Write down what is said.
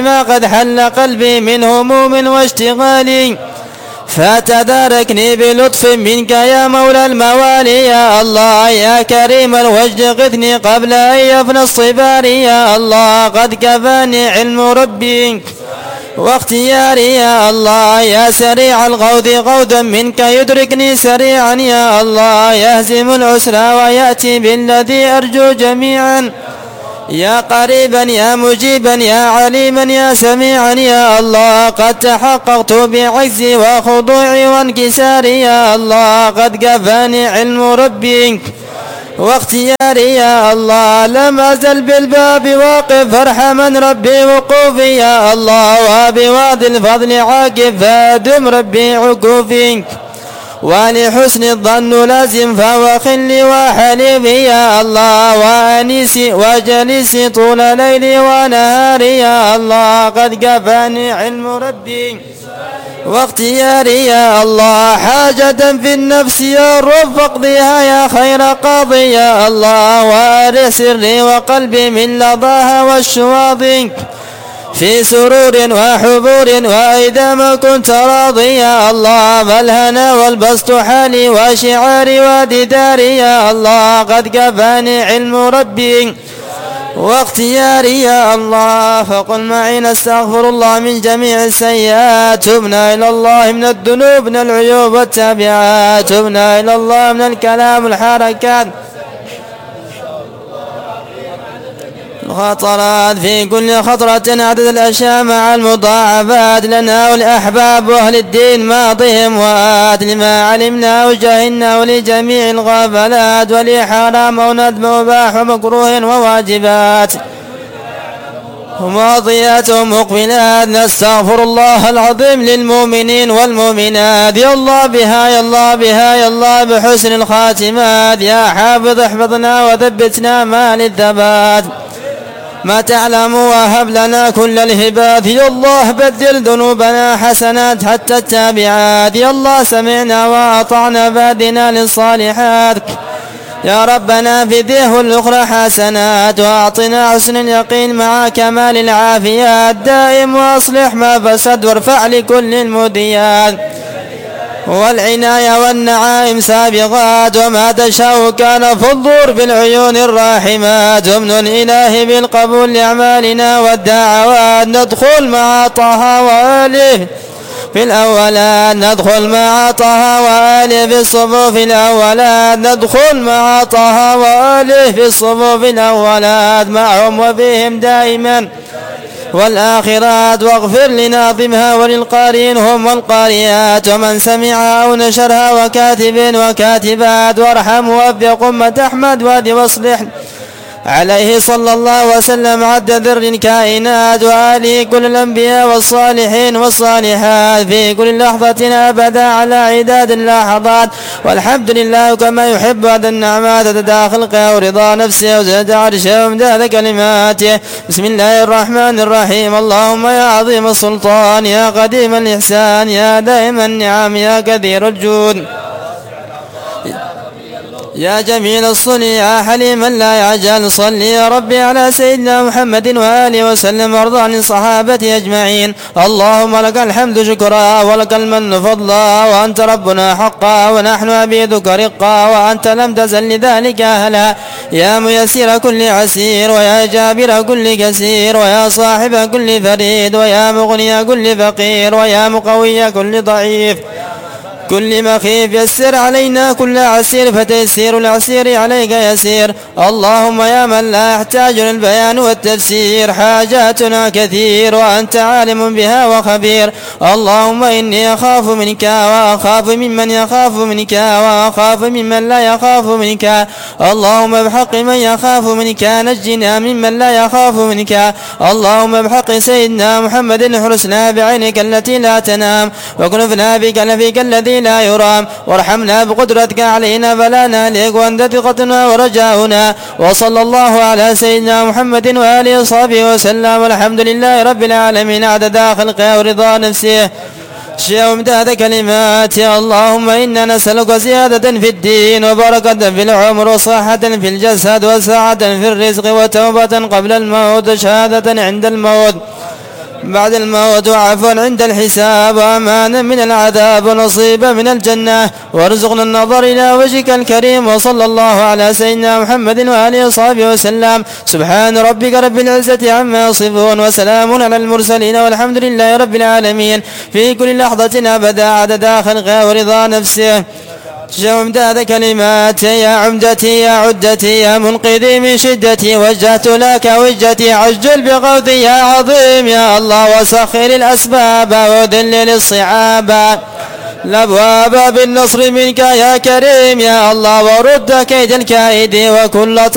ما قد حل قلبي من هموم واشتغال، فتداركني بلطف منك يا مولى الموالي. يا الله يا كريم الوجد غثني قبل أن يفنى الصبار. يا الله قد كفاني علم ربي واختياري. يا الله يا سريع الغوث غوثا منك يدركني سريعا. يا الله يهزم العسرى ويأتي بالذي أرجو جميعا. يا قريبا يا مجيبا يا عليما يا سميعا. يا الله قد تحققت بعجزي وخضوعي وانكساري. يا الله قد كفاني علم ربي واختياري. يا الله لم أزل بالباب واقف فارحمن ربي وقوفي. يا الله وبوادي الفضل عاكف فادم ربي عكوفي، ولحسن الظن لازم فهو خلي وحليفي. يا الله وأنيسي وجليسي طول ليلي ونهاري. يا الله قد كفاني علم ربي واختياري. يا الله حاجة في النفس يا رب فاقضيها يا خير قاضي. يا الله وارث سري وقلبي من لظاها والشواظ في سرور وحبور وإذا ما كنت راضي. يا الله فالهنا والبسط حالي وشعاري ودداري. يا الله قد كفاني علم ربي واختياري. يا الله فقل معي نستغفر الله من جميع السيئات، تبنا إلى الله من الذنوب من العيوب والتابعات، تبنا إلى الله من الكلام والحركات الخطرات في كل خطرة عدد الأشياء مع المضاعفات لنا والأحباب وأهل الدين ماضيهم وآت لما علمنا وجهلنا ولجميع الغفلات ولحرام وندم وباح ومكروه وواجبات وماضيات ومقبلات. نستغفر الله العظيم للمؤمنين والمؤمنات. يا الله بها يا الله بها يا الله بحسن الخاتمات. يا حافظ احفظنا وثبتنا ما للثبات ما تعلم وهب لنا كل الهبات. يا الله بدل ذنوبنا حسنات حتى التابعات. يا الله سمعنا وأطعنا فادنا للصالحات. يا ربنا في ذه الأخرى حسنات وأعطنا حسن اليقين مع كمال العافيات. دائم وأصلح ما فسد وارفع لكل المديات والعناية والنعائم سابغات. وما تشاء كان فالظهور بالعيون الراحمات. ومن الإله بالقبول لأعمالنا والدعوات. ندخل مع طه وآله في الأولات، ندخل مع طه وآله في الصفوف الأولات، ندخل مع طه وآله في الصفوف الأولات معهم وفيهم دائما والآخرات. واغفر لناظمها وللقارئين هم والقارئات ومن سمعها أو نشرها وكاتب وكاتبات. وارحم ووفق أمة أحمد وادي واصلح عليه صلى الله وسلم عد ذر الكائنات وآله كل الأنبياء والصالحين والصالحات في كل لحظة أبدا على عداد اللحظات. والحمد لله كما يحب هذا النعمات تداخل خلقه ورضا نفسه وزاد عرشه ومداد كلماته. بسم الله الرحمن الرحيم. اللهم يا عظيم السلطان يا قديم الإحسان يا دائم النعم يا كثير الجود يا جميل الصنع يا حليما لا يعجل. صل يا ربي على سيدنا محمد وآله وسلم وارض عن الصحابة أجمعين. اللهم لك الحمد شكرا ولك المن فضلا وأنت ربنا حقا ونحن عبيدك رقا وأنت لم تزل لذلك أهلا. يا ميسر كل عسير ويا جابر كل كسير ويا صاحب كل فريد ويا مغني كل فقير ويا مقوي كل ضعيف كل مخيف. يسر علينا كل عسير فتيسير العسير عليك يسير. اللهم يا من لا يحتاج للبيان والتفسير حاجاتنا كثير وأنت عالم بها وخبير. اللهم إني أخاف منك وأخاف ممن يخاف منك وأخاف ممن لا يخاف منك. اللهم بحق من يخاف منك نجنا ممن لا يخاف منك. اللهم بحق سيدنا محمد احرسنا بعينك التي لا تنام وكنفنا بكنفك الذي لا يرام وارحمنا بقدرتك علينا فلا نهلك وانت ثقتنا ورجاؤنا. وصلى الله على سيدنا محمد وآله وصحبه وسلم والحمد لله رب العالمين عدد خلقه ورضا نفسه شيء ومداد كلماته. اللهم إنا نسألك زيادة في الدين وبركة في العمر وصحة في الجسد وسعة في الرزق وتوبة قبل الموت وشهادة عند الموت بعد الموت وعفوا عند الحساب وأمانا من العذاب ونصيبا من الجنة وارزقنا النظر إلى وجهك الكريم. وصلى الله على سيدنا محمد وآله وصحبه وسلم. سبحان ربك رب العزة عما يصفون وسلام على المرسلين والحمد لله رب العالمين في كل لحظة أبدا عدد خلقه ورضا نفسه. امداد كلماتي يا عمدتي يا عدتي يا منقذي من شدتي وجهت لك وجهتي عجل بغوثي يا عظيم يا الله وسخر الأسباب وذلل الصعاب الأبواب بالنصر منك يا كريم يا الله ورد كيد الكائد وكل